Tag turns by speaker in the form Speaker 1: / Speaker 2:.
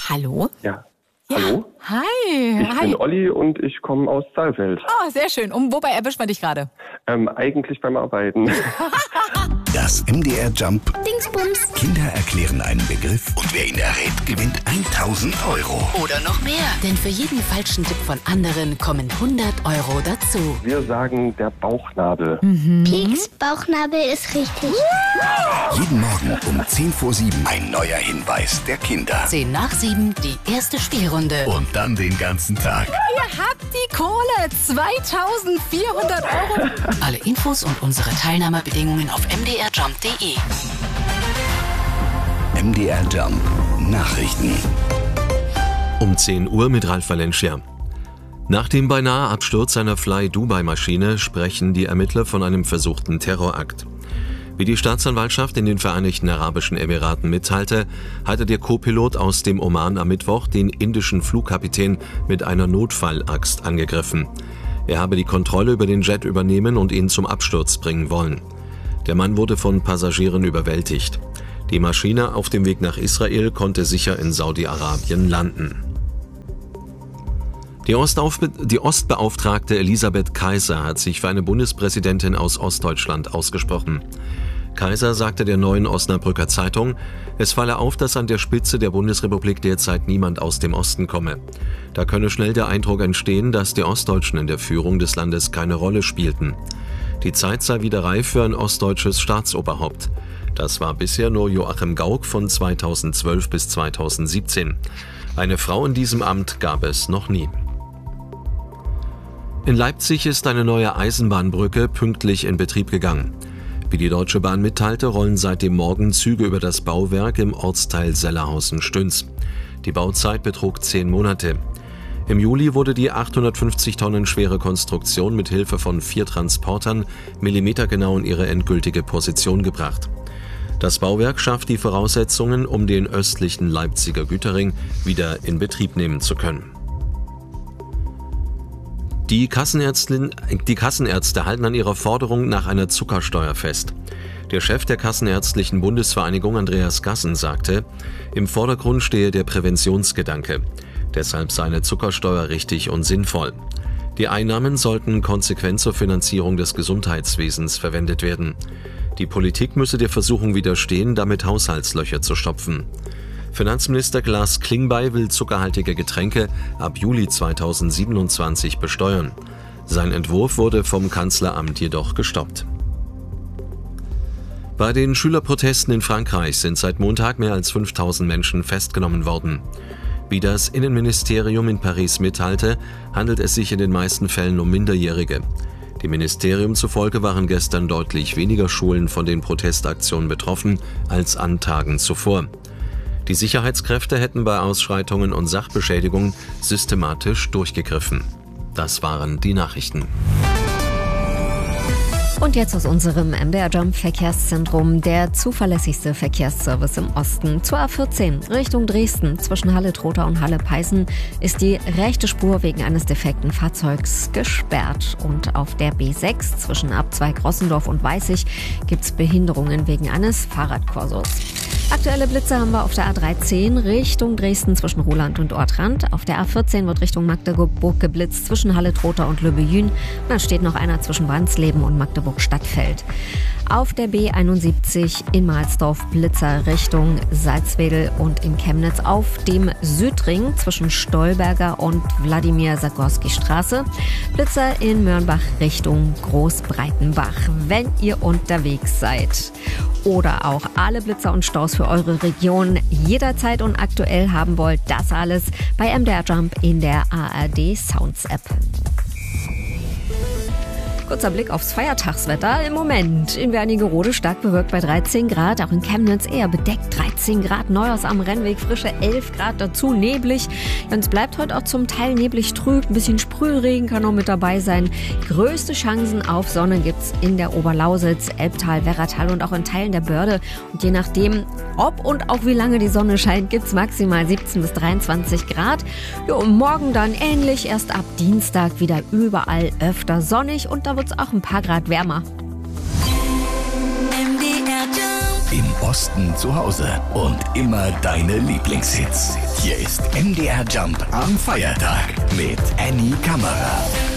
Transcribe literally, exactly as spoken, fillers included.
Speaker 1: Hallo?
Speaker 2: Ja.
Speaker 1: Ja.
Speaker 2: Hallo?
Speaker 1: Hi.
Speaker 2: Ich
Speaker 1: Hi.
Speaker 2: bin Olli und ich komme aus Saalfeld.
Speaker 1: Oh, sehr schön. Und wobei erwischt man dich gerade?
Speaker 2: Ähm, eigentlich beim Arbeiten.
Speaker 3: Das M D R Jump
Speaker 4: Dingsbums.
Speaker 3: Kinder erklären einen Begriff und wer ihn errät, gewinnt tausend Euro.
Speaker 4: Oder noch mehr. Denn für jeden falschen Tipp von anderen kommen hundert Euro dazu.
Speaker 2: Wir sagen der Bauchnabel.
Speaker 5: Pieks, Bauchnabel ist richtig.
Speaker 3: Jeden Morgen um zehn vor sieben ein neuer Hinweis der Kinder.
Speaker 4: zehn nach sieben, die erste Spielrunde.
Speaker 3: Und dann den ganzen Tag.
Speaker 1: Ihr habt die Kohle. zweitausendvierhundert Euro.
Speaker 4: Alle Infos und unsere Teilnahmebedingungen auf m d r jump punkt d e.
Speaker 3: M D R Jump Nachrichten.
Speaker 6: Um zehn Uhr mit Ralf Valencia. Nach dem beinahe Absturz einer Fly-Dubai-Maschine sprechen die Ermittler von einem versuchten Terrorakt. Wie die Staatsanwaltschaft in den Vereinigten Arabischen Emiraten mitteilte, hatte der Co-Pilot aus dem Oman am Mittwoch den indischen Flugkapitän mit einer Notfallaxt angegriffen. Er habe die Kontrolle über den Jet übernehmen und ihn zum Absturz bringen wollen. Der Mann wurde von Passagieren überwältigt. Die Maschine auf dem Weg nach Israel konnte sicher in Saudi-Arabien landen. Die, Ostaufbe- die Ostbeauftragte Elisabeth Kaiser hat sich für eine Bundespräsidentin aus Ostdeutschland ausgesprochen. Kaiser sagte der Neuen Osnabrücker Zeitung, es falle auf, dass an der Spitze der Bundesrepublik derzeit niemand aus dem Osten komme. Da könne schnell der Eindruck entstehen, dass die Ostdeutschen in der Führung des Landes keine Rolle spielten. Die Zeit sei wieder reif für ein ostdeutsches Staatsoberhaupt. Das war bisher nur Joachim Gauck von zweitausendzwölf bis zweitausendsiebzehn. Eine Frau in diesem Amt gab es noch nie. In Leipzig ist eine neue Eisenbahnbrücke pünktlich in Betrieb gegangen. Wie die Deutsche Bahn mitteilte, rollen seit dem Morgen Züge über das Bauwerk im Ortsteil Sellerhausen-Stüns. Die Bauzeit betrug zehn Monate. Im Juli wurde die achthundertfünfzig Tonnen schwere Konstruktion mit Hilfe von vier Transportern millimetergenau in ihre endgültige Position gebracht. Das Bauwerk schafft die Voraussetzungen, um den östlichen Leipziger Güterring wieder in Betrieb nehmen zu können. Die Kassenärztin, die Kassenärzte halten an ihrer Forderung nach einer Zuckersteuer fest. Der Chef der Kassenärztlichen Bundesvereinigung, Andreas Gassen, sagte, im Vordergrund stehe der Präventionsgedanke. Deshalb sei eine Zuckersteuer richtig und sinnvoll. Die Einnahmen sollten konsequent zur Finanzierung des Gesundheitswesens verwendet werden. Die Politik müsse der Versuchung widerstehen, damit Haushaltslöcher zu stopfen. Finanzminister Lars Klingbeil will zuckerhaltige Getränke ab Juli zweitausendsiebenundzwanzig besteuern. Sein Entwurf wurde vom Kanzleramt jedoch gestoppt. Bei den Schülerprotesten in Frankreich sind seit Montag mehr als fünftausend Menschen festgenommen worden. Wie das Innenministerium in Paris mitteilte, handelt es sich in den meisten Fällen um Minderjährige. Dem Ministerium zufolge waren gestern deutlich weniger Schulen von den Protestaktionen betroffen als an Tagen zuvor. Die Sicherheitskräfte hätten bei Ausschreitungen und Sachbeschädigungen systematisch durchgegriffen. Das waren die Nachrichten.
Speaker 7: Und jetzt aus unserem M D R Jump Verkehrszentrum, der zuverlässigste Verkehrsservice im Osten. Zur A vierzehn Richtung Dresden zwischen Halle-Trotha und Halle-Peißen ist die rechte Spur wegen eines defekten Fahrzeugs gesperrt. Und auf der B sechs zwischen Abzweig Rossendorf und Weißig gibt es Behinderungen wegen eines Fahrradkorsos. Aktuelle Blitze haben wir auf der A dreizehn Richtung Dresden zwischen Roland und Ortrand. Auf der A vierzehn wird Richtung Magdeburg geblitzt zwischen Halle-Trotha und Löbejün. Und dann steht noch einer zwischen Brandsleben und Magdeburg-Stadtfeld. Auf der B einundsiebzig in Mahlsdorf Blitzer Richtung Salzwedel und in Chemnitz auf dem Südring zwischen Stolberger und Wladimir-Sagorski-Straße. Blitzer in Mörnbach Richtung Großbreitenbach, wenn ihr unterwegs seid. Oder auch alle Blitzer und Staus für eure Region jederzeit und aktuell haben wollt, das alles bei M D R Jump in der A R D Sounds App. Kurzer Blick aufs Feiertagswetter. Im Moment in Wernigerode stark bewölkt bei dreizehn Grad, auch in Chemnitz eher bedeckt dreizehn Grad, Neuhaus am Rennweg frische elf Grad, dazu neblig. Es bleibt heute auch zum Teil neblig trüb, ein bisschen Sprühregen kann noch mit dabei sein. Größte Chancen auf Sonne gibt's in der Oberlausitz, Elbtal, Werratal und auch in Teilen der Börde. Und je nachdem, ob und auch wie lange die Sonne scheint, gibt's maximal siebzehn bis dreiundzwanzig Grad. Ja, und morgen dann ähnlich, erst ab Dienstag wieder überall öfter sonnig und da wird's auch ein paar Grad wärmer.
Speaker 3: Im Osten zu Hause und immer deine Lieblingshits. Hier ist M D R Jump am Feiertag mit Annie Kammerer.